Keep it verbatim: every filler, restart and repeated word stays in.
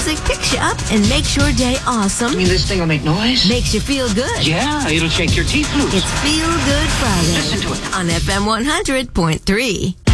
music picks you up and makes your day awesome. You mean this thing will make noise? Makes you feel good. Yeah, it'll shake your teeth loose. It's Feel Good Friday. Listen to it. On F M one hundred point three.